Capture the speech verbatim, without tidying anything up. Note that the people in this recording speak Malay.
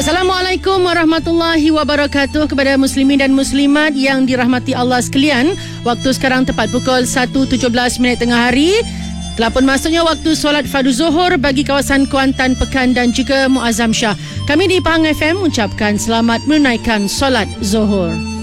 Assalamualaikum warahmatullahi wabarakatuh kepada muslimin dan muslimat yang dirahmati Allah sekalian. Waktu sekarang tepat pukul satu tujuh belas minit tengah hari. Telah pun masuknya waktu solat fardu zuhur bagi kawasan Kuantan, Pekan dan juga Muazzam Shah. Kami di Pahang F M ucapkan selamat menunaikan solat zuhur.